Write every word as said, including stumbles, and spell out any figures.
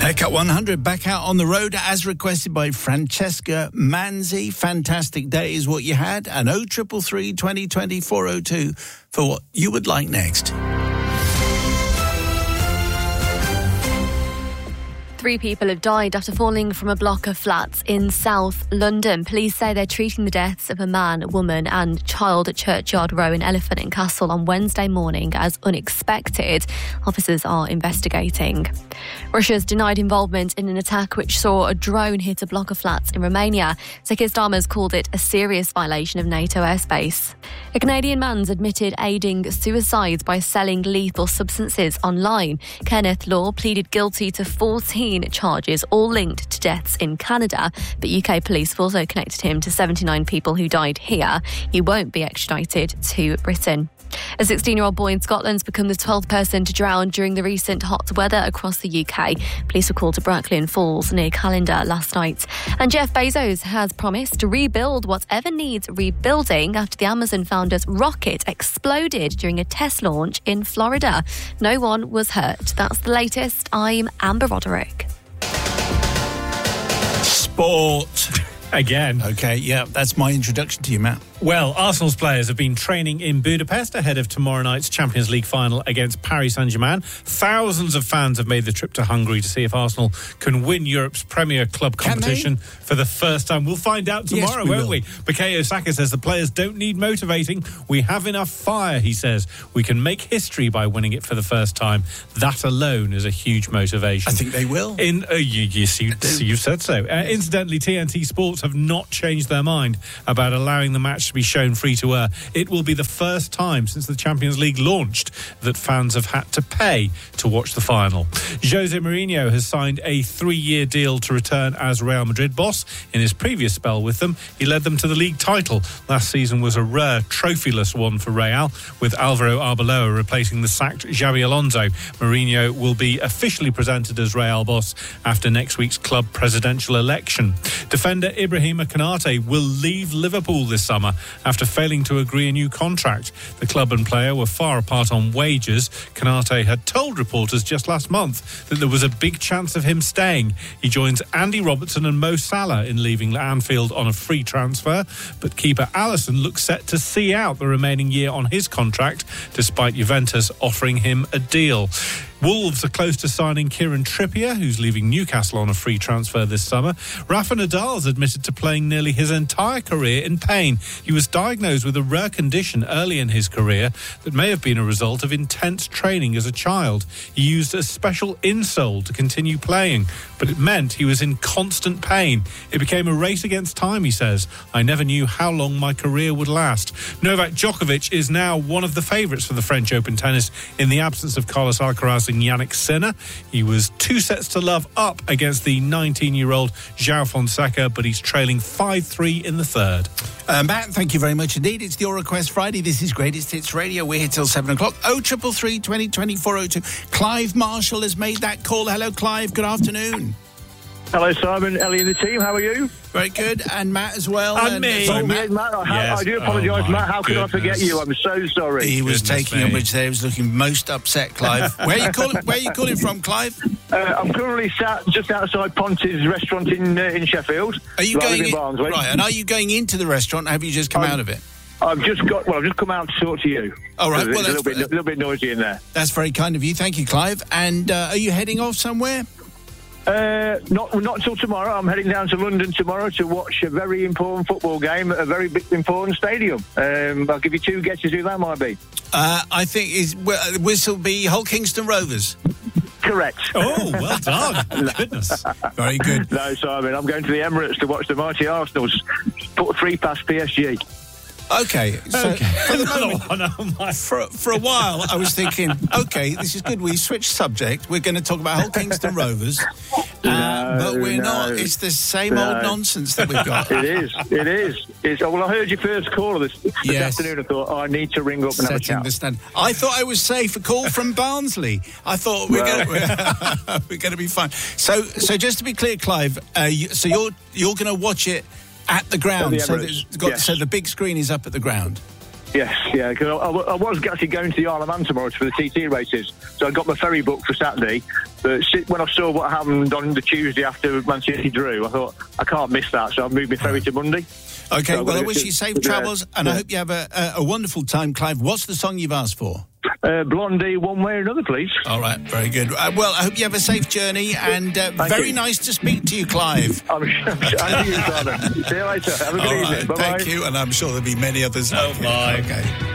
Haircut one hundred back out on the road as requested by Francesca Manzi. Fantastic day is what you had. And oh triple three, twenty twenty, four oh two for what you would like next. Three people have died after falling from a block of flats in South London. Police say they're treating the deaths of a man, woman and child at Churchyard Row in Elephant and Castle on Wednesday morning as unexpected. Officers are investigating. Russia's denied involvement in an attack which saw a drone hit a block of flats in Romania. Sakir Starmer's called it a serious violation of NATO airspace. A Canadian man's admitted aiding suicides by selling lethal substances online. Kenneth Law pleaded guilty to fourteen charges, all linked to deaths in Canada, but U K police have also connected him to seventy-nine people who died here. He won't be extradited to Britain. A sixteen-year-old boy in Scotland's become the twelfth person to drown during the recent hot weather across the U K. Police were called to Bracklin Falls near Callander last night. And Jeff Bezos has promised to rebuild whatever needs rebuilding after the Amazon founder's rocket exploded during a test launch in Florida. No one was hurt. That's the latest. I'm Amber Roderick. Sport. Again. Okay, yeah, that's my introduction to you, Matt. Well, Arsenal's players have been training in Budapest ahead of tomorrow night's Champions League final against Paris Saint-Germain. Thousands of fans have made the trip to Hungary to see if Arsenal can win Europe's premier club competition for the first time. We'll find out tomorrow, yes, we won't will. we? Bukayo Saka says the players don't need motivating. We have enough fire, he says. We can make history by winning it for the first time. That alone is a huge motivation. I think they will. In uh, you, you see, you've said so. Uh, incidentally, T N T Sports have not changed their mind about allowing the match to be shown free to air. It will be the first time since the Champions League launched that fans have had to pay to watch the final. Jose Mourinho has signed a three-year deal to return as Real Madrid boss. In his previous spell with them, he led them to the league title. Last season was a rare, trophyless one for Real, with Alvaro Arbeloa replacing the sacked Xabi Alonso. Mourinho will be officially presented as Real boss after next week's club presidential election. Defender Ibrahima Konate will leave Liverpool this summer after failing to agree a new contract. The club and player were far apart on wages. Konate had told reporters just last month that there was a big chance of him staying. He joins Andy Robertson and Mo Salah in leaving Anfield on a free transfer, but keeper Alisson looks set to see out the remaining year on his contract, despite Juventus offering him a deal. Wolves are close to signing Kieran Trippier, who's leaving Newcastle on a free transfer this summer. Rafa Nadal's admitted to playing nearly his entire career in pain. He was diagnosed with a rare condition early in his career that may have been a result of intense training as a child. He used a special insole to continue playing, but it meant he was in constant pain. It became a race against time, he says. I never knew how long my career would last. Novak Djokovic is now one of the favourites for the French Open tennis in the absence of Carlos Alcaraz and Yannick Sinner. He was two sets to love up against the nineteen-year-old João Fonseca, but he's trailing five three in the third. Uh, Matt, thank you very much indeed. It's Your Request Friday. This is Greatest Hits Radio. We're here till seven o'clock. oh triple three, twenty twenty, four oh two. Clive Marshall has made that call. Hello, Clive. Good afternoon. Hello, Simon, Ellie and the team. How are you? Very good. And Matt as well. And, and me. Sorry, Oh, Matt. Matt, I, Yes. I do apologise, Oh, Matt. How could I forget goodness. you? I'm so sorry. He was Goodness taking me. umbrage there. He was looking most upset, Clive. Where are you calling, where are you calling from, Clive? Uh, I'm currently sat just outside Ponty's restaurant in uh, in Sheffield. Are you right going in in, Barnsley. right, and are you going into the restaurant or have you just come Um, out of it? I've just got. Well, I've just come out to talk to you. All right, It's well, a little that's- bit, a little bit noisy in there. That's very kind of you. Thank you, Clive. And uh, are you heading off somewhere? Uh, not not till tomorrow. I'm heading down to London tomorrow to watch a very important football game at a very big, important stadium. Um, I'll give you two guesses who that might be. Uh, I think is well, this will be Hull Kingston Rovers. Correct. Oh, well done. Goodness. Very good. No, Simon. I'm going to the Emirates to watch the mighty Arsenal put three past P S G. Okay. So Okay. for the Another moment, one, oh my. for, for a while, I was thinking, okay, this is good. We switched subject. We're going to talk about Hull Kingston Rovers. Uh, No, but we're no. not. It's the same No. old nonsense that we've got. It is. It is. It's, well, I heard your first call this, this Yes. afternoon. I thought, oh, I need to ring up and have a Setting chat. the stand. I thought I was safe. A call from Barnsley. I thought we're Right. going to we're going to be fine. So, so just to be clear, Clive. Uh, you, so you're you're going to watch it at the ground. At the so, Emirates, it's got, yes. so the big screen is up at the ground. Yes, yeah, because I, I was actually going to the Isle of Man tomorrow for the T T races, so I got my ferry booked for Saturday. But when I saw what happened on the Tuesday after Man City drew, I thought, I can't miss that, so I've moved my ferry to Monday. OK, so well, I wish you safe travels, uh, and yeah. I hope you have a, a, a wonderful time, Clive. What's the song you've asked for? Uh, Blondie, One Way or Another, please. All right, very good. Uh, well, I hope you have a safe journey, and uh, very you. nice to speak to you, Clive. I'm, I'm sure. And you, Simon. See you later. Have a good All evening. Right, Bye-bye. thank you, and I'm sure there'll be many others. Oh, bye. OK.